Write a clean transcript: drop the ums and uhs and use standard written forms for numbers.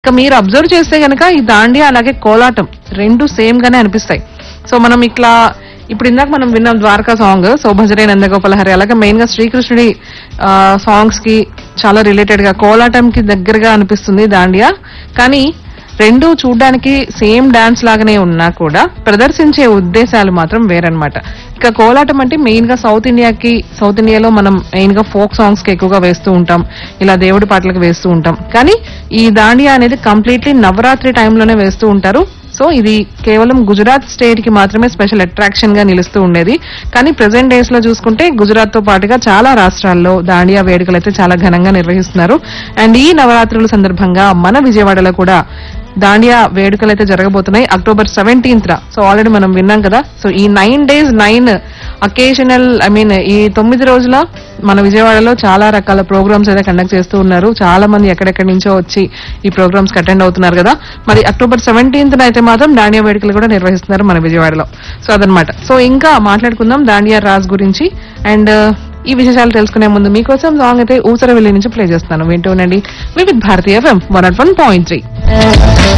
మీరు అబ్జర్వ్ చేస్తే గనక ఈ దాండియా అలాగే కోలాటం రెండు సేమ్ గానే అనిపిస్తాయి. సో మనం ఇట్లా ఇప్పుడు ఇందాక మనం విన్నాం ద్వారకా సాంగ్, సో భజరే నందగోపాల హరి, అలాగే మెయిన్ గా శ్రీకృష్ణుడి సాంగ్స్ కి చాలా రిలేటెడ్ గా కోలాటం కి దగ్గరగా అనిపిస్తుంది దాండియా. కానీ రెండు చూడ్డానికి సేమ్ డాన్స్ లాగానే ఉన్నా కూడా ప్రదర్శించే ఉద్దేశాలు మాత్రం వేరనమాట. ఇక కోలాటం అంటే మెయిన్ గా సౌత్ ఇండియాలో మనం మెయిన్ గా ఫోక్ సాంగ్స్ కి ఎక్కువగా వేస్తూ ఉంటాం, ఇలా దేవుడి పాటలకు వేస్తూ ఉంటాం. కానీ ఈ దాండియా అనేది కంప్లీట్లీ నవరాత్రి టైంలోనే వేస్తూ ఉంటారు. సో ఇది కేవలం గుజరాత్ స్టేట్ కి మాత్రమే స్పెషల్ అట్రాక్షన్ గా నిలుస్తూ ఉండేది. కానీ ప్రెసెంట్ డేస్ లో చూసుకుంటే గుజరాత్ తో పాటుగా చాలా రాష్ట్రాల్లో దాండియా వేడుకలు అయితే చాలా ఘనంగా నిర్వహిస్తున్నారు. అండ్ ఈ నవరాత్రుల సందర్భంగా మన విజయవాడలో కూడా దాండియా వేడుకలు అయితే జరగబోతున్నాయి అక్టోబర్ 17th. సో ఆల్రెడీ మనం విన్నాం కదా. సో ఈ 9 days 9 అకేషనల్ ఈ 9 రోజుల మన విజయవాడలో చాలా రకాల ప్రోగ్రామ్స్ అయితే కండక్ట్ చేస్తూ ఉన్నారు. చాలా మంది ఎక్కడెక్కడి నుంచో వచ్చి ఈ ప్రోగ్రామ్స్ కి అటెండ్ అవుతున్నారు కదా. మరి అక్టోబర్ 17th అయితే మాత్రం దాండియా వేడుకలు కూడా నిర్వహిస్తున్నారు మన విజయవాడలో. సో అదనమాట. సో ఇంకా మాట్లాడుకుందాం దాండియా రాజ్ గురించి. అండ్ ఈ విశేషాలు తెలుసుకునే ముందు మీకోసం సాంగ్ అయితే ఊసరవెల్లి నుంచి ప్లే చేస్తాను. వింటూ ఉండండి వివిధ్ భారతి FM 101.3.